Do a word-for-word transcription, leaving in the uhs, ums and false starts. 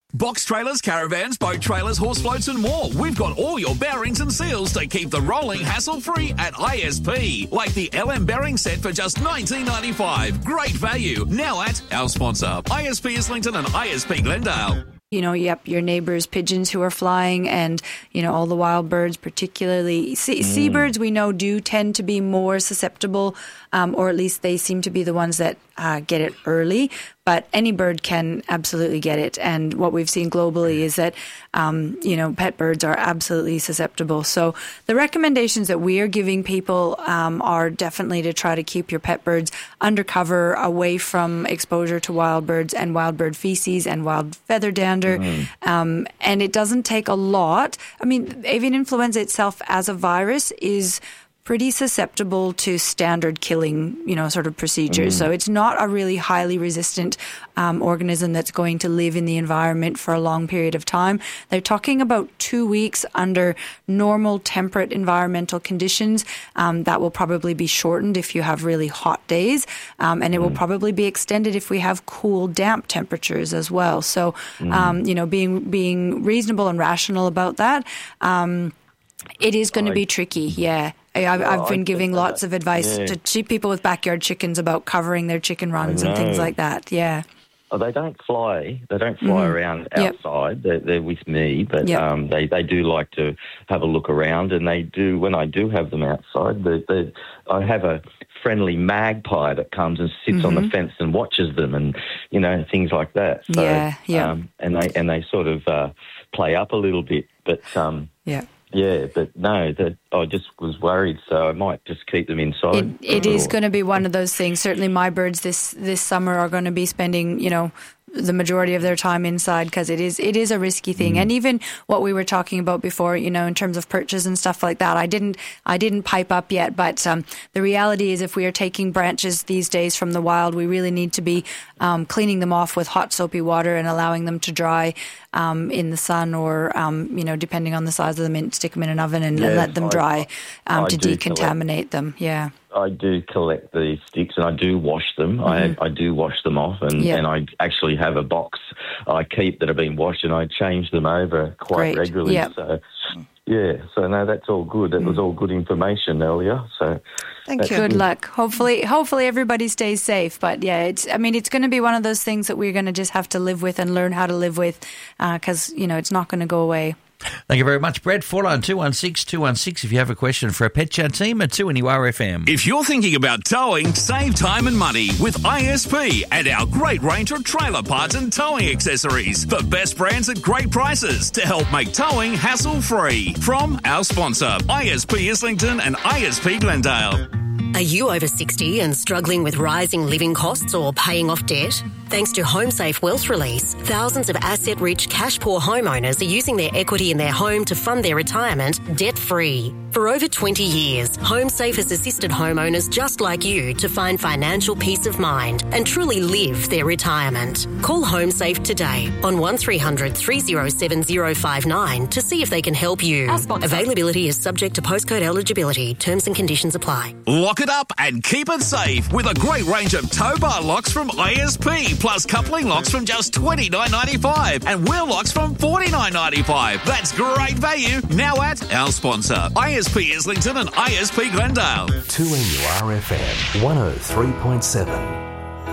Box trailers, caravans, boat trailers, horse floats and more. We've got all your bearings and seals to keep the rolling hassle-free at I S P. Like the L M bearing set for just nineteen ninety-five. Great value. Now at our sponsor, I S P Islington and I S P Glendale. You know, yep, your neighbours' pigeons who are flying and, you know, all the wild birds, particularly. Sea- mm. Seabirds, we know, do tend to be more susceptible, um, or at least they seem to be the ones that uh, get it early. But any bird can absolutely get it. And what we've seen globally is that, um, you know, pet birds are absolutely susceptible. So the recommendations that we are giving people um, are definitely to try to keep your pet birds undercover, away from exposure to wild birds and wild bird feces and wild feather dander. Mm. Um, and it doesn't take a lot. I mean, avian influenza itself as a virus is pretty susceptible to standard killing, you know, sort of procedures. Mm. So it's not a really highly resistant um, organism that's going to live in the environment for a long period of time. They're talking about two weeks under normal temperate environmental conditions. Um, that will probably be shortened if you have really hot days. Um, and it mm. will probably be extended if we have cool, damp temperatures as well. So, mm. um, you know, being, being reasonable and rational about that. Um, it is going to be tricky, yeah. I, I've, I've been giving lots of advice yeah. to people with backyard chickens about covering their chicken runs and things like that, yeah. Oh, they don't fly. They don't fly mm. around outside. Yep. They're, they're with me, but yep. um, they, they do like to have a look around, and they do, when I do have them outside, they, they, I have a friendly magpie that comes and sits mm-hmm. on the fence and watches them and, you know, things like that. So, yeah, yeah. Um, and, they, and they sort of uh, play up a little bit, but... Um, yeah. Yeah, but no, that I just was worried, so I might just keep them inside. It, it is going to be one of those things. Certainly my birds this, this summer are going to be spending, you know, the majority of their time inside because it is it is a risky thing. Mm. And even what we were talking about before, you know, in terms of perches and stuff like that, I didn't I didn't pipe up yet, but um, the reality is if we are taking branches these days from the wild, we really need to be um, cleaning them off with hot soapy water and allowing them to dry um, in the sun, or um, you know, depending on the size of the mint, stick them in an oven and, yes, and let them dry um, to decontaminate them. Yeah. I do collect the sticks and I do wash them. Mm-hmm. I I do wash them off, and, yep. and I actually have a box I keep that have been washed, and I change them over quite Great. regularly. Yep. So, yeah, so no, that's all good. That mm. was all good information earlier. So, thank you. Good luck. Hopefully, hopefully everybody stays safe. But yeah, it's. I mean, it's going to be one of those things that we're going to just have to live with and learn how to live with, because uh, you know it's not going to go away. Thank you very much, Brett. four nine two one six two one six if you have a question for a Pet Chat team at two N U R F M. If you're thinking about towing, save time and money with I S P and our great range of trailer parts and towing accessories. The best brands at great prices to help make towing hassle-free. From our sponsor, I S P Islington and I S P Glendale. Are you over sixty and struggling with rising living costs or paying off debt? Thanks to HomeSafe Wealth Release, thousands of asset-rich, cash-poor homeowners are using their equity in their home to fund their retirement debt-free. For over twenty years, HomeSafe has assisted homeowners just like you to find financial peace of mind and truly live their retirement. Call HomeSafe today on one three hundred three oh seven oh five nine to see if they can help you. Availability is subject to postcode eligibility. Terms and conditions apply. Lock it up and keep it safe with a great range of tow bar locks from I S P, plus coupling locks from just twenty-nine ninety-five and wheel locks from forty-nine ninety-five. That's great value now at our sponsor, I S P Islington and I S P Glendale. two N U R F M one oh three point seven.